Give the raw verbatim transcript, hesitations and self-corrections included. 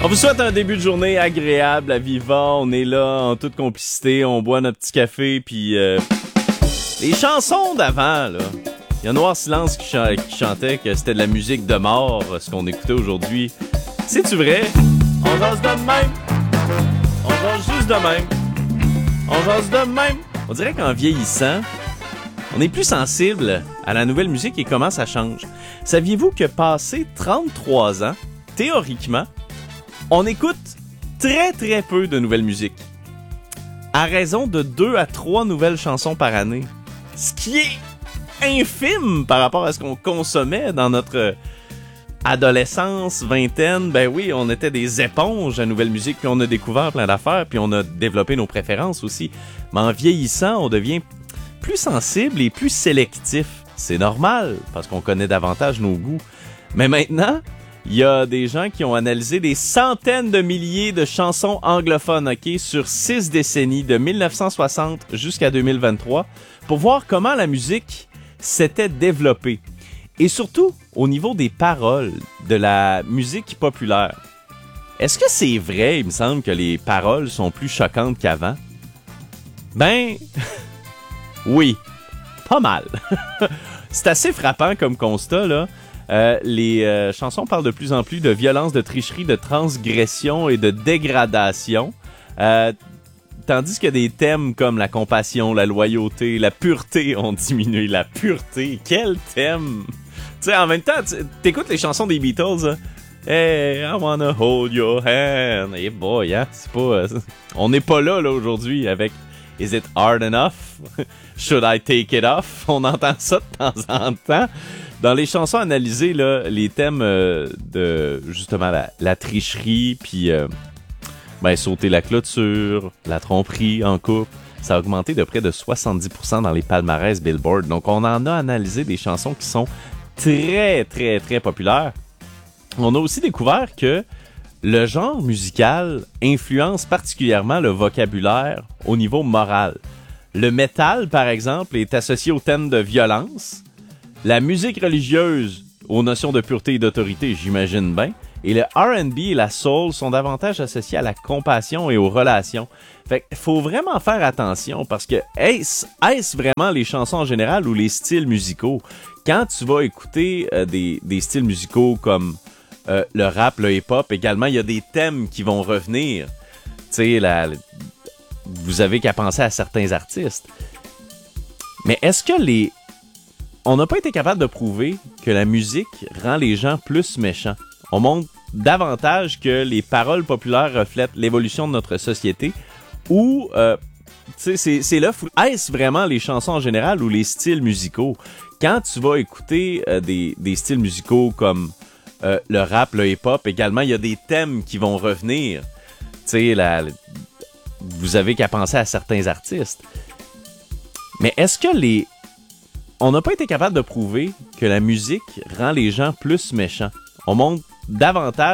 On vous souhaite un début de journée agréable à Viva. On est là en toute complicité, on boit notre petit café, puis euh, les chansons d'avant, là. Il y a Noir Silence qui, ch- qui chantait que c'était de la musique de mort, ce qu'on écoutait aujourd'hui. C'est-tu vrai? On jase de même. On jase juste de même. On jase de même. On dirait qu'en vieillissant, on est plus sensible à la nouvelle musique et comment ça change. Saviez-vous que passé trente-trois ans, théoriquement, on écoute très très peu de nouvelles musiques, à raison de deux à trois nouvelles chansons par année, ce qui est infime par rapport à ce qu'on consommait dans notre adolescence, vingtaine. Ben oui, on était des éponges à nouvelle musique, puis on a découvert plein d'affaires, puis on a développé nos préférences aussi. Mais en vieillissant, on devient plus sensible et plus sélectif. C'est normal, parce qu'on connaît davantage nos goûts. Mais maintenant, il y a des gens qui ont analysé des centaines de milliers de chansons anglophones, ok, sur six décennies, de dix-neuf cent soixante jusqu'à deux mille vingt-trois, pour voir comment la musique s'était développée. Et surtout, au niveau des paroles de la musique populaire. Est-ce que c'est vrai, il me semble, que les paroles sont plus choquantes qu'avant? Ben, oui, pas mal. C'est assez frappant comme constat, là. Euh, les euh, chansons parlent de plus en plus de violence, de tricherie, de transgression et de dégradation. Euh, tandis que des thèmes comme la compassion, la loyauté, la pureté ont diminué. La pureté, quel thème! Tu sais, en même temps, t'écoutes les chansons des Beatles, hein? Hey, I wanna hold your hand. Hey boy, hein? C'est pas... Euh, on n'est pas là, là, aujourd'hui, avec Is it hard enough? Should I take it off? On entend ça de temps en temps. Dans les chansons analysées, là, les thèmes euh, de, justement, la, la tricherie, puis euh, ben, sauter la clôture, la tromperie en couple, ça a augmenté de près de soixante-dix pour cent dans les palmarès Billboard. Donc, on en a analysé des chansons qui sont très, très, très populaires. On a aussi découvert que le genre musical influence particulièrement le vocabulaire au niveau moral. Le métal, par exemple, est associé au thème de violence. La musique religieuse aux notions de pureté et d'autorité, j'imagine bien. Et le R and B et la soul sont davantage associés à la compassion et aux relations. Fait qu'il faut vraiment faire attention parce que est-ce, est-ce vraiment les chansons en général ou les styles musicaux? Quand tu vas écouter euh, des, des styles musicaux comme euh, le rap, le hip-hop, également, il y a des thèmes qui vont revenir. Tu sais, la, vous avez qu'à penser à certains artistes. Mais est-ce que les... On n'a pas été capable de prouver que la musique rend les gens plus méchants. On montre davantage que les paroles populaires reflètent l'évolution de notre société ou, euh, tu sais, c'est, c'est là, est-ce vraiment les chansons en général ou les styles musicaux? Quand tu vas écouter euh, des, des styles musicaux comme euh, le rap, le hip-hop, également, il y a des thèmes qui vont revenir. Tu sais, la, vous avez qu'à penser à certains artistes. Mais est-ce que les... On n'a pas été capable de prouver que la musique rend les gens plus méchants. On montre davantage